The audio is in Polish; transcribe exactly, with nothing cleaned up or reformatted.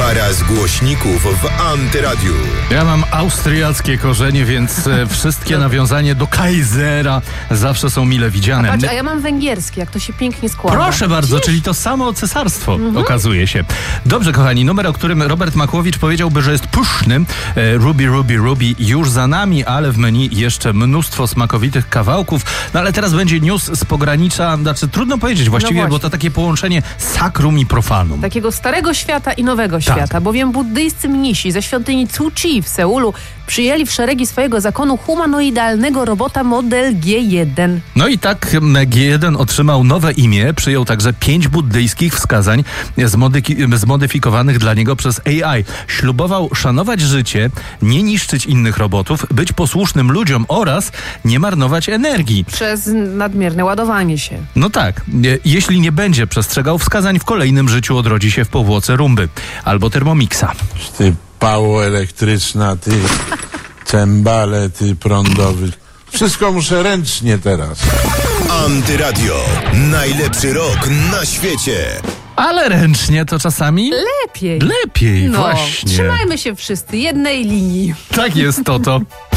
Para z głośników w Antyradiu. Ja mam austriackie korzenie, więc e, wszystkie nawiązania do Kaisera zawsze są mile widziane. A, patrz, a ja mam węgierski, jak to się pięknie składa. Proszę bardzo, Dziś? czyli to samo cesarstwo, Mhm. okazuje się. Dobrze, kochani, numer, o którym Robert Makłowicz powiedziałby, że jest pyszny. E, Ruby, Ruby, Ruby już za nami, ale w menu jeszcze mnóstwo smakowitych kawałków. No ale teraz będzie news z pogranicza, znaczy trudno powiedzieć właściwie, No bo to takie połączenie sakrum i profanum. Takiego starego świata i nowego Tak. świata, bowiem buddyjscy mnisi ze świątyni Tzu-Chi w Seulu przyjęli w szeregi swojego zakonu humanoidalnego robota model G jeden. No i tak G jeden otrzymał nowe imię, przyjął także pięć buddyjskich wskazań zmodyki- zmodyfikowanych dla niego przez A I. Ślubował szanować życie, nie niszczyć innych robotów, być posłusznym ludziom oraz nie marnować energii. Przez nadmierne ładowanie się. No tak, nie- jeśli nie będzie przestrzegał wskazań, w kolejnym życiu odrodzi się w powłoce rumby albo termomixa. Ty pało elektryczna, ty cembale, ty prądowy. Wszystko muszę ręcznie teraz. Antyradio. Najlepszy rok na świecie. Ale ręcznie to czasami Lepiej. lepiej, No, właśnie. trzymajmy się wszyscy jednej linii. Tak jest, to to.